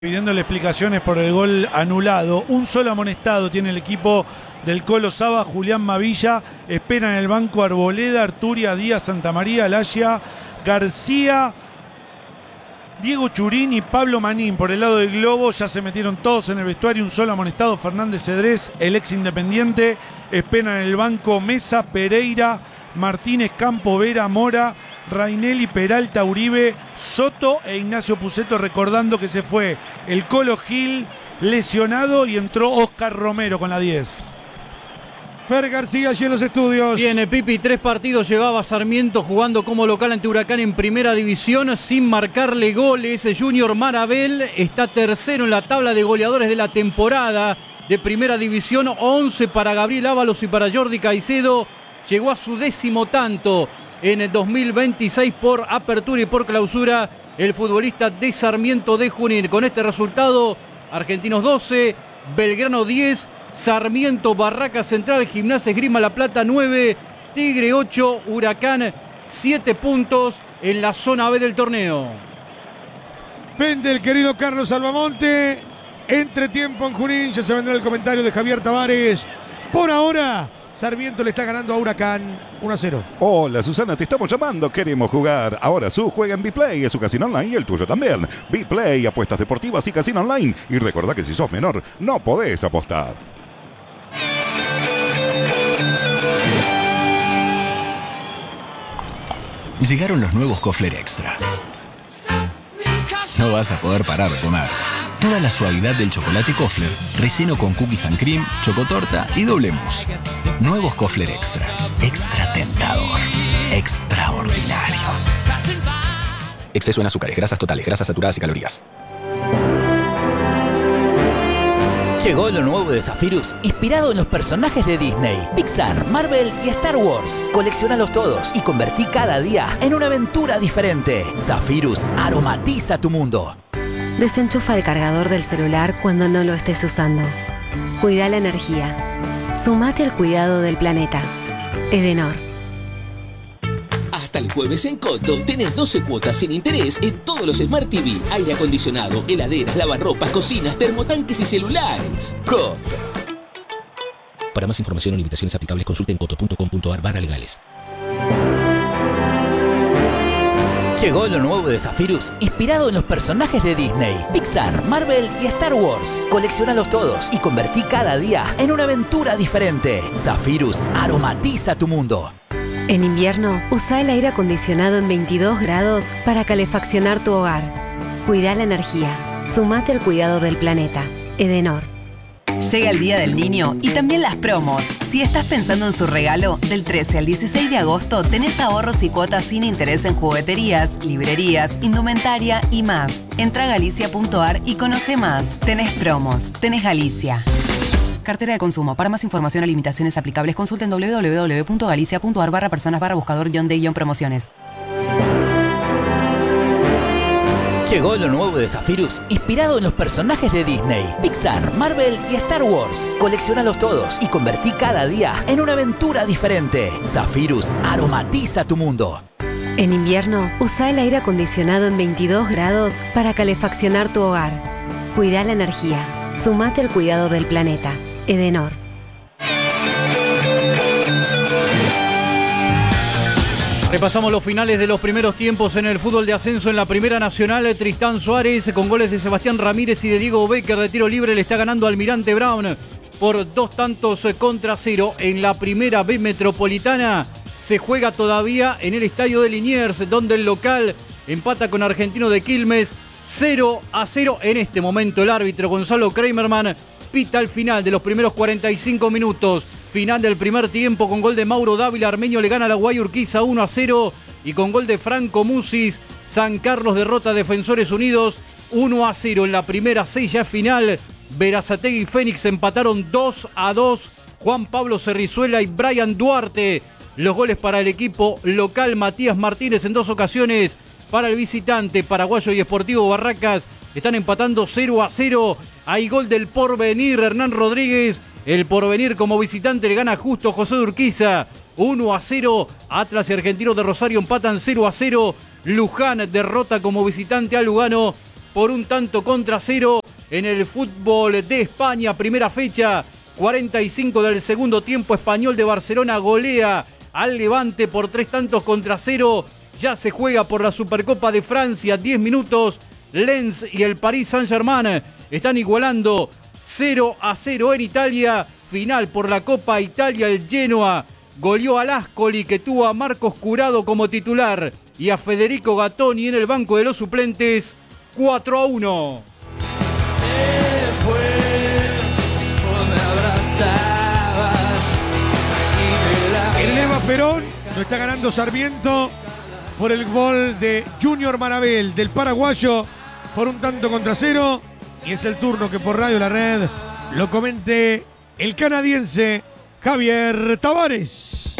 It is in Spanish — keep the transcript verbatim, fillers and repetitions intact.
Pidiéndole explicaciones por el gol anulado. Un solo amonestado tiene el equipo del Colo Saba, Julián Mavilla. Espera en el banco Arboleda, Arturia, Díaz, Santamaría, Laya, García, Diego Churín y Pablo Manín. Por el lado del globo ya se metieron todos en el vestuario. Un solo amonestado, Fernández Cedrés, el ex Independiente. Espera en el banco Mesa, Pereira, Martínez, Campo, Vera, Mora, Rainelli, Peralta, Uribe, Soto e Ignacio Puceto, recordando que se fue el Colo Gil lesionado y entró Oscar Romero con la diez. Fer García allí en los estudios. Viene Pipi, tres partidos llevaba Sarmiento jugando como local ante Huracán en primera división sin marcarle goles. Junior Marabel está tercero en la tabla de goleadores de la temporada de primera división. once para Gabriel Ábalos y para Jordi Caicedo. Llegó a su décimo tanto en el dos mil veintiséis por apertura y por clausura el futbolista de Sarmiento de Junín. Con este resultado, Argentinos doce, Belgrano diez, Sarmiento, Barraca Central, Gimnasia Esgrima La Plata nueve, Tigre ocho, Huracán siete puntos en la zona B del torneo. Vende el querido Carlos Albamonte. Entretiempo en Junín, ya se vendrá el comentario de Javier Tavares. Por ahora, Sarmiento le está ganando a Huracán uno a cero. Hola Susana, te estamos llamando, queremos jugar. Ahora su juega en Biplay, es su casino online y el tuyo también. Biplay, apuestas deportivas y casino online. Y recordá que si sos menor, no podés apostar. Llegaron los nuevos Kofler Extra. No vas a poder parar de comer. Toda la suavidad del chocolate Kofler, relleno con cookies and cream, chocotorta y doble mousse. Nuevos Kofler Extra. Extra tentador. Extraordinario. Exceso en azúcares, grasas totales, grasas saturadas y calorías. Llegó lo nuevo de Zephyrus, inspirado en los personajes de Disney, Pixar, Marvel y Star Wars. Colecciónalos todos y convertí cada día en una aventura diferente. Zephyrus aromatiza tu mundo. Desenchufa el cargador del celular cuando no lo estés usando. Cuida la energía. Sumate al cuidado del planeta. Edenor. Hasta el jueves en Coto tenés doce cuotas sin interés en todos los Smart T V, aire acondicionado, heladeras, lavarropas, cocinas, termotanques y celulares. Coto. Para más información o limitaciones aplicables, consulten coto punto com punto ar barra legales. Llegó lo nuevo de Zephyrus, inspirado en los personajes de Disney, Pixar, Marvel y Star Wars. Colecciónalos todos y convertí cada día en una aventura diferente. Zephyrus aromatiza tu mundo. En invierno, usa el aire acondicionado en veintidós grados para calefaccionar tu hogar. Cuida la energía. Sumate al cuidado del planeta. Edenor. Llega el Día del Niño y también las promos. Si estás pensando en su regalo, del trece al dieciséis de agosto tenés ahorros y cuotas sin interés en jugueterías, librerías, indumentaria y más. Entra a galicia punto ar y conoce más. Tenés promos. Tenés Galicia. Cartera de consumo. Para más información o limitaciones aplicables, consulten doble u doble u doble u punto galicia punto ar barra personas barra buscador guión de guión promociones. Llegó lo nuevo de Zephyrus, inspirado en los personajes de Disney, Pixar, Marvel y Star Wars. Colecciónalos todos y convertí cada día en una aventura diferente. Zephyrus aromatiza tu mundo. En invierno, usa el aire acondicionado en veintidós grados para calefaccionar tu hogar. Cuida la energía. Sumate al cuidado del planeta. Edenor. Repasamos los finales de los primeros tiempos en el fútbol de ascenso en la Primera Nacional. Tristán Suárez con goles de Sebastián Ramírez y de Diego Becker de tiro libre le está ganando Almirante Brown por dos tantos contra cero. En la Primera B Metropolitana se juega todavía en el estadio de Liniers, donde el local empata con Argentino de Quilmes cero a cero. En este momento el árbitro Gonzalo Kramerman pita al final de los primeros cuarenta y cinco minutos. Final del primer tiempo con gol de Mauro Dávila. Armenio le gana a la Guay Urquiza uno a cero. Y con gol de Franco Musis, San Carlos derrota a Defensores Unidos uno a cero. En la primera sella final, Berazategui y Fénix empataron dos a dos. Juan Pablo Cerrizuela y Brian Duarte. Los goles para el equipo local. Matías Martínez en dos ocasiones. Para el visitante, Paraguayo y Sportivo Barracas están empatando cero a cero. Hay gol del Porvenir, Hernán Rodríguez. El Porvenir como visitante le gana justo José de Urquiza uno a cero. Atlas y Argentino de Rosario empatan cero a cero. Luján derrota como visitante a Lugano por un tanto contra cero en el fútbol de España, primera fecha, cuarenta y cinco del segundo tiempo. Español de Barcelona golea al Levante por tres tantos contra cero. Ya se juega por la Supercopa de Francia, diez minutos. Lens y el Paris Saint-Germain están igualando cero a cero en Italia. Final por la Copa Italia, el Genoa goleó al Ascoli, que tuvo a Marcos Curado como titular y a Federico Gattoni en el banco de los suplentes, cuatro a uno. El Leva Perón lo está ganando Sarmiento por el gol de Junior Marabel, del paraguayo, por un tanto contra cero. Y es el turno que por Radio La Red lo comente el canadiense Javier Tavares.